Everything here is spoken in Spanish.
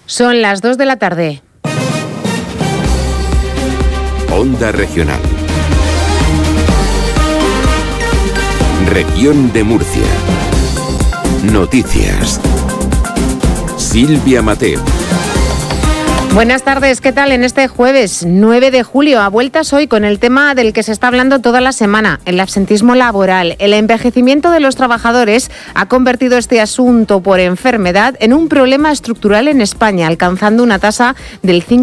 Son las 2 de la tarde. Onda Regional. Región de Murcia. Noticias. Silvia Mateo. Buenas tardes, ¿qué tal? En este jueves 9 de julio, a vueltas hoy con el tema del que se está hablando toda la semana, el absentismo laboral. El envejecimiento de los trabajadores ha convertido este asunto por enfermedad en un problema estructural en España, alcanzando una tasa del 5%.